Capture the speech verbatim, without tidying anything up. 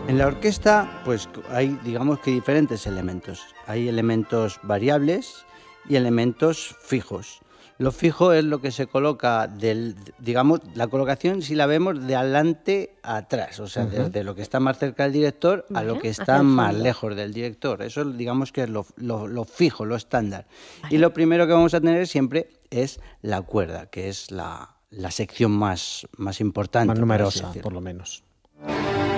En la orquesta, pues hay, digamos que diferentes elementos. Hay elementos variables y elementos fijos. Lo fijo es lo que se coloca del, digamos, la colocación si la vemos de adelante a atrás, o sea, uh-huh. desde lo que está más cerca del director a lo que está más lejos del director. Eso, digamos, que es lo, lo, lo fijo, lo estándar. Vale. Y lo primero que vamos a tener siempre es la cuerda, que es la, la sección más, más importante. Más numerosa, por lo menos.